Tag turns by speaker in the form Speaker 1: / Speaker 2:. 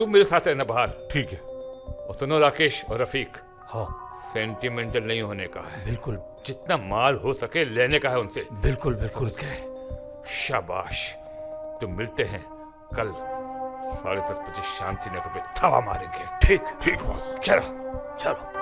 Speaker 1: तुम मेरे साथ रहना बाहर।
Speaker 2: ठीक है।
Speaker 1: और सुनो राकेश और रफीक,
Speaker 3: हाँ
Speaker 1: सेंटिमेंटल नहीं होने का है।
Speaker 3: बिल्कुल
Speaker 1: जितना माल हो सके लेने का है उनसे।
Speaker 3: बिल्कुल बिल्कुल।
Speaker 1: समझ गए? शाबाश। तुम मिलते हैं कल 10:30 बजे शांति नगर पे धावा मारेंगे।
Speaker 3: ठीक
Speaker 2: ठीक बॉस।
Speaker 1: चलो
Speaker 3: चलो।